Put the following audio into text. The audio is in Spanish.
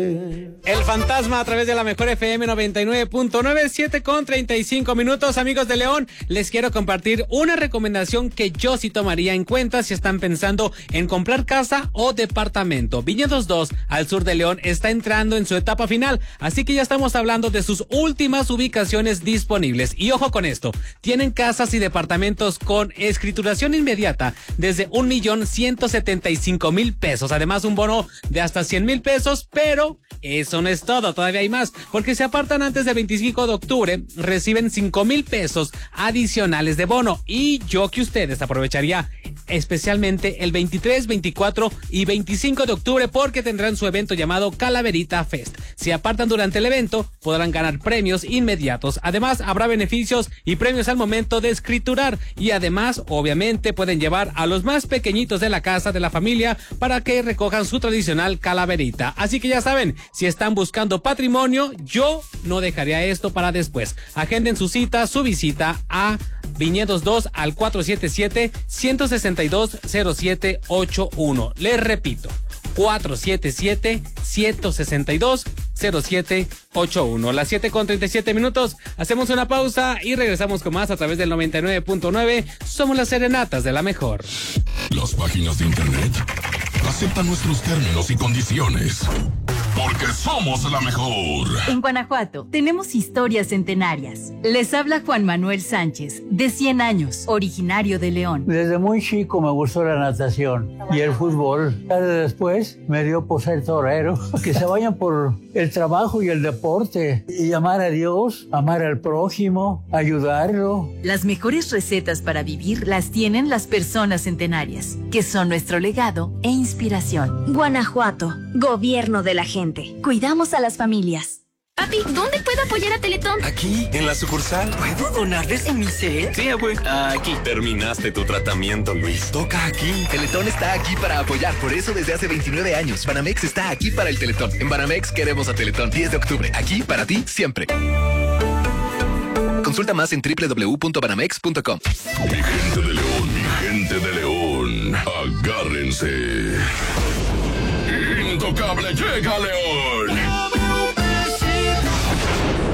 El fantasma a través de la mejor FM 99.9, 7:35 minutos. Amigos de León, les quiero compartir una recomendación que yo sí tomaría en cuenta si están pensando en comprar casa o departamento. Viñedos 2, al sur de León, está entrando en su etapa final, así que ya estamos hablando de sus últimas ubicaciones disponibles. Y ojo con esto, tienen casas y departamentos con escrituración inmediata desde 1,175,000 pesos. Además, un bono de hasta 100,000 pesos, pero eso no es todo, todavía hay más, porque si apartan antes del 25 de octubre, reciben 5,000 pesos adicionales de bono. Y yo que ustedes aprovecharía especialmente el 23, 24 y 25 de octubre, porque tendrán su evento llamado Calaverita Fest. Si apartan durante el evento, podrán ganar premios inmediatos. Además, habrá beneficios y premios al momento de escriturar. Y además, obviamente, pueden llevar a los más pequeñitos de la casa, de la familia, para que recojan su tradicional calaverita. Así que ya saben, si están buscando patrimonio, yo no dejaría esto para después. Agenden su cita, su visita a Viñedos 2 al 477-162-0781. Les repito, 477-162-0781. Las 7:37 minutos. Hacemos una pausa y regresamos con más a través del 99.9. Somos las serenatas de la mejor. Las páginas de internet aceptan nuestros términos y condiciones. Porque somos la mejor. En Guanajuato tenemos historias centenarias. Les habla Juan Manuel Sánchez, de 100 años, originario de León. Desde muy chico me gustó la natación y el fútbol. Después me dio por ser torero. Que se vayan por el trabajo y el deporte. Y amar a Dios, amar al prójimo, ayudarlo. Las mejores recetas para vivir las tienen las personas centenarias, que son nuestro legado e inspiración. Guanajuato, gobierno de la gente. Cuidamos a las familias. Papi, ¿dónde puedo apoyar a Teletón? Aquí, en la sucursal. ¿Puedo donarles en mi set? Sí, abue. Aquí. Terminaste tu tratamiento, Luis. Toca aquí. Teletón está aquí para apoyar. Por eso desde hace 29 años. Banamex está aquí para el Teletón. En Banamex queremos a Teletón. 10 de octubre. Aquí para ti, siempre. Consulta más en www.banamex.com. Mi gente de León, mi gente de León. Agárrense. Intocable llega a León.